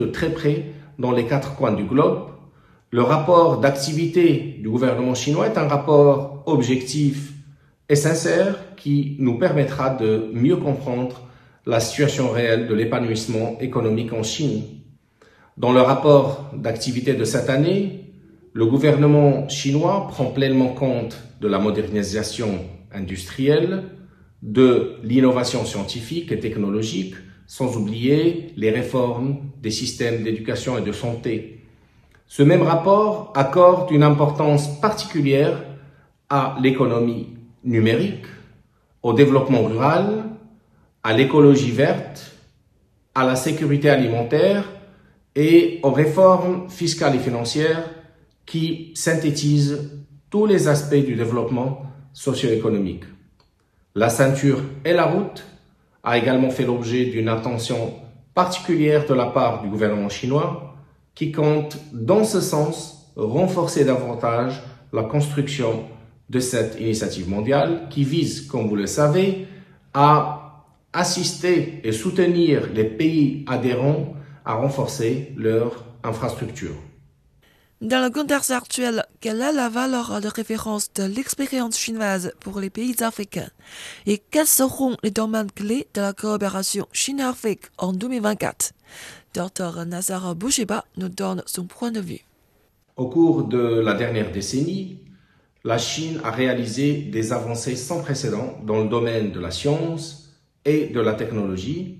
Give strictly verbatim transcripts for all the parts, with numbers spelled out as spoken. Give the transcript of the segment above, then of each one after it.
de très près dans les quatre coins du globe. Le rapport d'activité du gouvernement chinois est un rapport objectif et sincère qui nous permettra de mieux comprendre la situation réelle de l'épanouissement économique en Chine. Dans le rapport d'activité de cette année, le gouvernement chinois prend pleinement compte de la modernisation industrielle, de l'innovation scientifique et technologique, sans oublier les réformes des systèmes d'éducation et de santé. Ce même rapport accorde une importance particulière à l'économie numérique, au développement rural, à l'écologie verte, à la sécurité alimentaire et aux réformes fiscales et financières qui synthétisent tous les aspects du développement socio-économique. La ceinture et la route a également fait l'objet d'une attention particulière de la part du gouvernement chinois qui compte, dans ce sens, renforcer davantage la construction de cette initiative mondiale qui vise, comme vous le savez, à assister et soutenir les pays adhérents à renforcer leur infrastructure. Dans le contexte actuel, quelle est la valeur de référence de l'expérience chinoise pour les pays africains et quels seront les domaines clés de la coopération Chine-Afrique en deux mille vingt-quatre? Docteur Nassar Boucheba nous donne son point de vue. Au cours de la dernière décennie, la Chine a réalisé des avancées sans précédent dans le domaine de la science et de la technologie,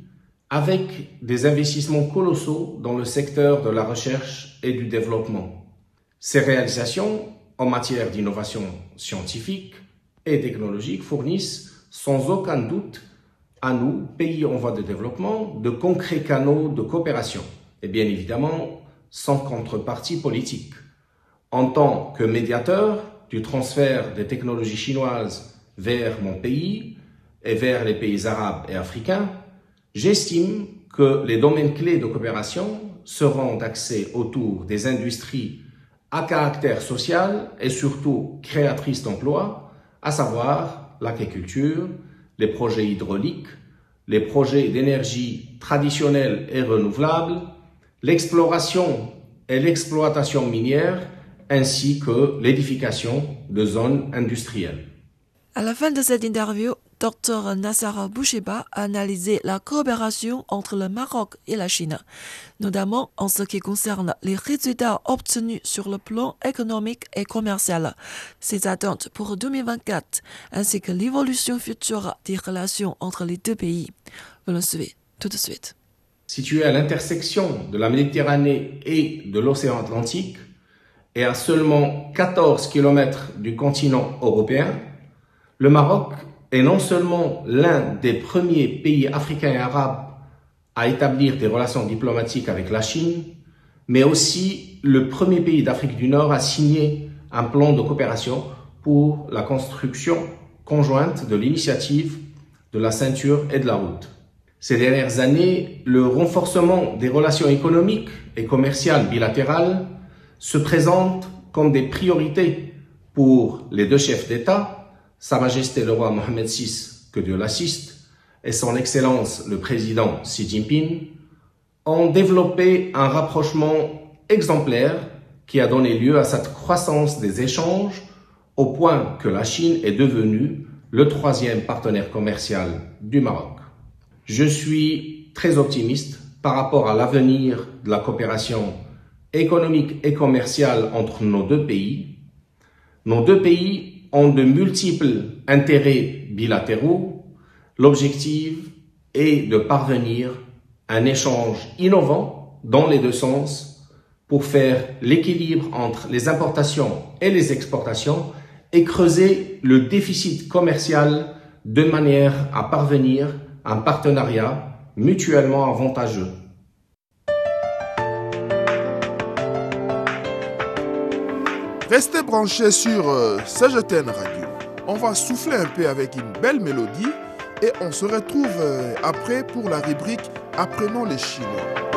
avec des investissements colossaux dans le secteur de la recherche et du développement. Ces réalisations en matière d'innovation scientifique et technologique fournissent sans aucun doute à nous, pays en voie de développement, de concrets canaux de coopération et bien évidemment sans contrepartie politique. En tant que médiateur du transfert des technologies chinoises vers mon pays et vers les pays arabes et africains, j'estime que les domaines clés de coopération seront axés autour des industries à caractère social et surtout créatrices d'emplois, à savoir l'agriculture, les projets hydrauliques, les projets d'énergie traditionnelle et renouvelable, l'exploration et l'exploitation minière, ainsi que l'édification de zones industrielles. À la fin de cette interview, Docteur Nassar Boucheba a analysé la coopération entre le Maroc et la Chine, notamment en ce qui concerne les résultats obtenus sur le plan économique et commercial, ses attentes pour deux mille vingt-quatre, ainsi que l'évolution future des relations entre les deux pays. Vous le suivez tout de suite. Situé à l'intersection de la Méditerranée et de l'océan Atlantique, et à seulement quatorze kilomètres du continent européen, le Maroc est non seulement l'un des premiers pays africains et arabes à établir des relations diplomatiques avec la Chine, mais aussi le premier pays d'Afrique du Nord à signer un plan de coopération pour la construction conjointe de l'initiative de la ceinture et de la route. Ces dernières années, le renforcement des relations économiques et commerciales bilatérales se présente comme des priorités pour les deux chefs d'État, Sa Majesté le roi Mohammed six, que Dieu l'assiste, et son Excellence le président Xi Jinping, ont développé un rapprochement exemplaire qui a donné lieu à cette croissance des échanges au point que la Chine est devenue le troisième partenaire commercial du Maroc. Je suis très optimiste par rapport à l'avenir de la coopération économique et commerciale entre nos deux pays. Nos deux pays ont de multiples intérêts bilatéraux. L'objectif est de parvenir à un échange innovant dans les deux sens pour faire l'équilibre entre les importations et les exportations et creuser le déficit commercial de manière à parvenir à un partenariat mutuellement avantageux. Restez branchés sur euh, C G T N Radio. On va souffler un peu avec une belle mélodie et on se retrouve euh, après pour la rubrique Apprenons les Chinois.